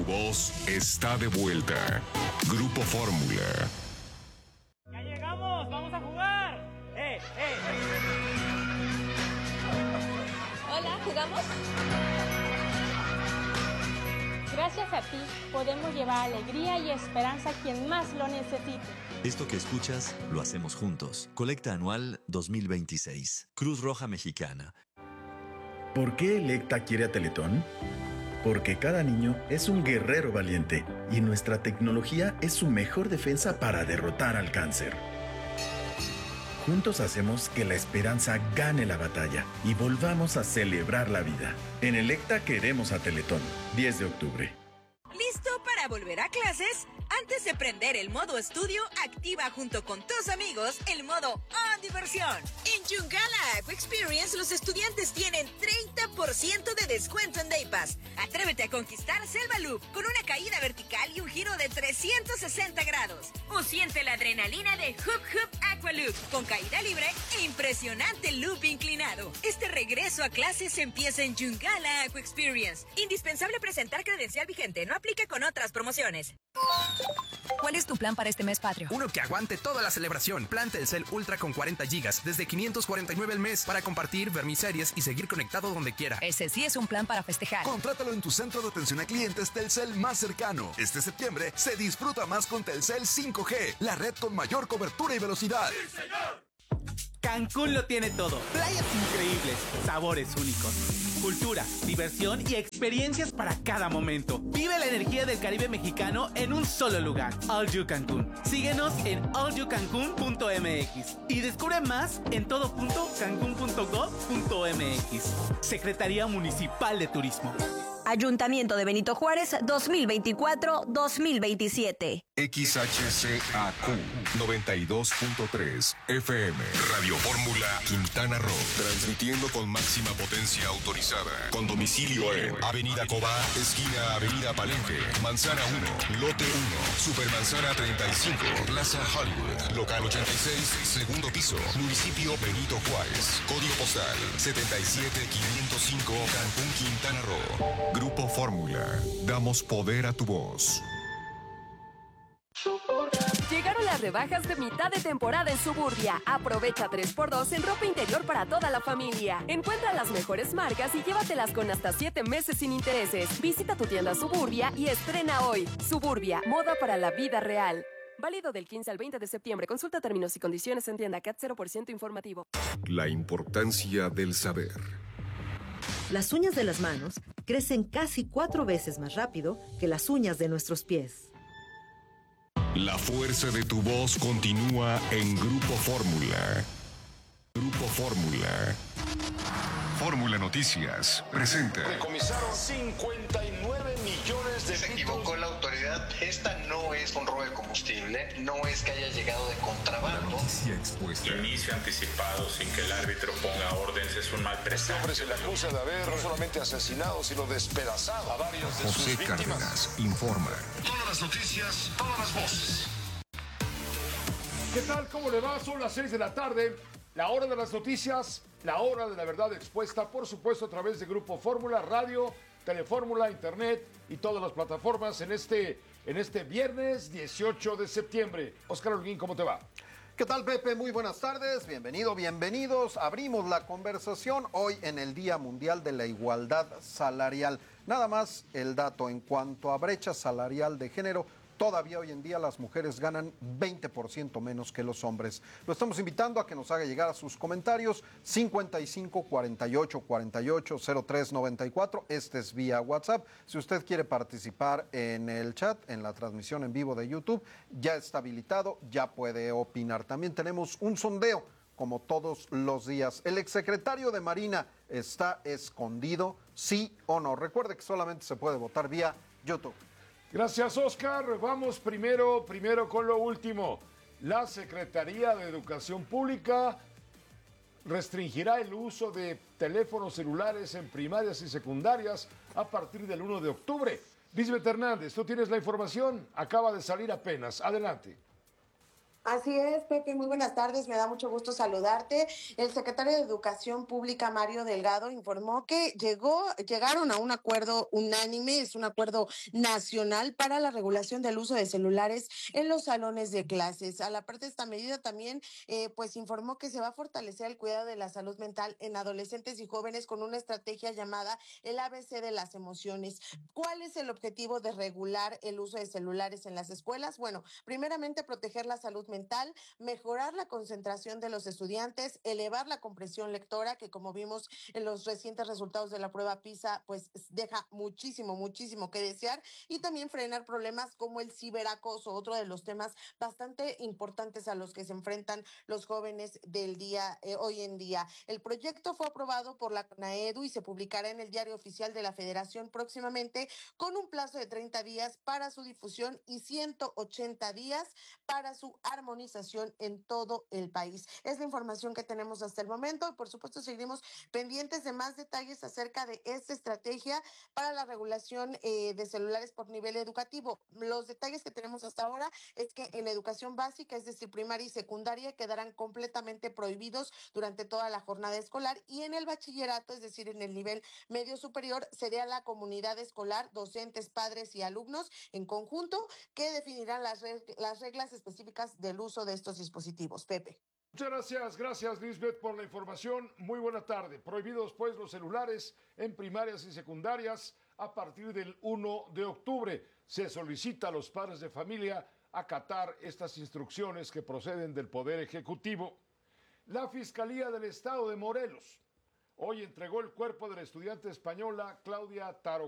voz está de vuelta. Grupo Fórmula. ¡Ya llegamos! ¡Vamos a jugar! Hola, ¿jugamos? Gracias a ti podemos llevar alegría y esperanza a quien más lo necesite. Esto que escuchas lo hacemos juntos. Colecta anual 2026. Cruz Roja Mexicana. ¿Por qué Electa quiere a Teletón? Porque cada niño es un guerrero valiente y nuestra tecnología es su mejor defensa para derrotar al cáncer. Juntos hacemos que la esperanza gane la batalla y volvamos a celebrar la vida. En Electa queremos a Teletón. 10 de octubre. ¿Listo para volver a clases? Antes de prender el modo estudio, activa junto con tus amigos el modo diversión. En Yungala Aqua Experience, los estudiantes tienen 30% de descuento en Day Pass. Atrévete a conquistar Selva Loop con una caída vertical y un giro de 360 grados. O siente la adrenalina de Hoop Hoop Aqua Loop con caída libre e impresionante loop inclinado. Este regreso a clases empieza en Yungala Aqua Experience. Indispensable presentar credencial vigente. No aplica con otras promociones. ¿Cuál es tu plan para este mes patrio? Uno que aguante toda la celebración. Plan Telcel Ultra con 40 gigas, desde 549 al mes, para compartir, ver mis series y seguir conectado donde quiera. Ese sí es un plan para festejar. Contrátalo en tu centro de atención a clientes Telcel más cercano. Este septiembre se disfruta más con Telcel 5G, la red con mayor cobertura y velocidad. ¡Sí, señor! Cancún lo tiene todo. Playas increíbles, sabores únicos, cultura, diversión y experiencias para cada momento. Vive la energía del Caribe mexicano en un solo lugar. All You Cancún. Síguenos en allyoucancun.mx y descubre más en todo.cancun.gov.mx. Secretaría Municipal de Turismo. Ayuntamiento de Benito Juárez 2024-2027. XHCAQ 92.3 FM. Radio Fórmula Quintana Roo. Transmitiendo con máxima potencia autorizada. Con domicilio en Avenida Cobá, esquina Avenida Palenque, Manzana 1, Lote 1, Supermanzana 35, Plaza Hollywood, Local 86, segundo piso, Municipio Benito Juárez. Código postal 77505, Cancún, Quintana Roo. Grupo Fórmula. Damos poder a tu voz. Llegaron las rebajas de mitad de temporada en Suburbia. Aprovecha 3x2 en ropa interior para toda la familia. Encuentra las mejores marcas y llévatelas con hasta 7 meses sin intereses. Visita tu tienda Suburbia y estrena hoy. Suburbia, moda para la vida real. Válido del 15 al 20 de septiembre. Consulta términos y condiciones en tienda CAT 0% informativo. La importancia del saber. Las uñas de las manos crecen casi 4 veces más rápido que las uñas de nuestros pies. La fuerza de tu voz continúa en Grupo Fórmula. Grupo Fórmula. Fórmula Noticias presenta. Decomisaron 59 millones de Se equivocó la autoridad. Esta no es un robo de combustible. No es que haya llegado de contrabando. Noticia expuesta. Inicio anticipado sin que el árbitro ponga órdenes es un mal presagio. Este hombre se le acusa de haber no solamente asesinado, sino despedazado a varios de sus víctimas. José Cárdenas informa. Todas las noticias, todas las voces. ¿Qué tal? ¿Cómo le va? Son las 6 de la tarde. La hora de las noticias, la hora de la verdad expuesta, por supuesto, a través de Grupo Fórmula, radio, Telefórmula, internet y todas las plataformas en este viernes 18 de septiembre. Óscar Holguín, ¿cómo te va? ¿Qué tal, Pepe? Muy buenas tardes. Bienvenidos. Abrimos la conversación hoy en el Día Mundial de la Igualdad Salarial. Nada más el dato en cuanto a brecha salarial de género. Todavía hoy en día las mujeres ganan 20% menos que los hombres. Lo estamos invitando a que nos haga llegar a sus comentarios 55 48 48 03 94. Este es vía WhatsApp. Si usted quiere participar en el chat, en la transmisión en vivo de YouTube, ya está habilitado, ya puede opinar. También tenemos un sondeo, como todos los días. ¿El exsecretario de Marina está escondido? ¿Sí o no? Recuerde que solamente se puede votar vía YouTube. Gracias, Óscar. Vamos primero con lo último. La Secretaría de Educación Pública restringirá el uso de teléfonos celulares en primarias y secundarias a partir del 1 de octubre. Lisbeth Hernández, tú tienes la información. Acaba de salir apenas. Adelante. Así es, Pepe, muy buenas tardes, me da mucho gusto saludarte. El secretario de Educación Pública, Mario Delgado, informó que llegaron a un acuerdo unánime, es un acuerdo nacional para la regulación del uso de celulares en los salones de clases. A la par de esta medida también, pues informó que se va a fortalecer el cuidado de la salud mental en adolescentes y jóvenes con una estrategia llamada el ABC de las emociones. ¿Cuál es el objetivo de regular el uso de celulares en las escuelas? Bueno, primeramente proteger la salud mental, mejorar la concentración de los estudiantes, elevar la comprensión lectora, que como vimos en los recientes resultados de la prueba PISA, pues deja muchísimo que desear, y también frenar problemas como el ciberacoso, otro de los temas bastante importantes a los que se enfrentan los jóvenes del día hoy en día. El proyecto fue aprobado por la CONAEDU y se publicará en el Diario Oficial de la Federación próximamente, con un plazo de 30 días para su difusión y 180 días para su armonización en todo el país. Es la información que tenemos hasta el momento y por supuesto seguiremos pendientes de más detalles acerca de esta estrategia para la regulación de celulares por nivel educativo. Los detalles que tenemos hasta ahora es que en la educación básica, es decir, primaria y secundaria, quedarán completamente prohibidos durante toda la jornada escolar, y en el bachillerato, es decir, en el nivel medio superior, sería la comunidad escolar, docentes, padres y alumnos en conjunto que definirán las reglas específicas del uso de estos dispositivos. Pepe. Muchas gracias Lisbeth por la información. Muy buena tarde. Prohibidos pues los celulares en primarias y secundarias a partir del 1 de octubre. Se solicita a los padres de familia acatar estas instrucciones que proceden del Poder Ejecutivo. La Fiscalía del Estado de Morelos hoy entregó el cuerpo de la estudiante española Claudia Taro